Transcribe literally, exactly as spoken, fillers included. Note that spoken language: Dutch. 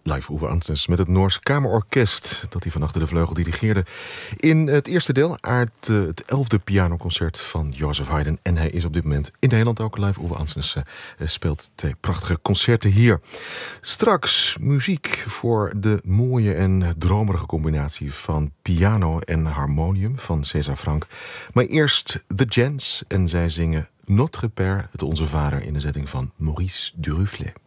Live Uwe Antens met het Noors Kamerorkest dat hij van achter de vleugel dirigeerde. In het eerste deel aard uh, het elfde pianoconcert van Joseph Haydn. En hij is op dit moment in Nederland ook. Live Uwe Antens uh, speelt twee prachtige concerten hier. Straks muziek voor de mooie en dromerige combinatie van piano en harmonium van César Franck. Maar eerst The Gents en zij zingen Notre Père, het Onze Vader, in de zetting van Maurice Duruflet.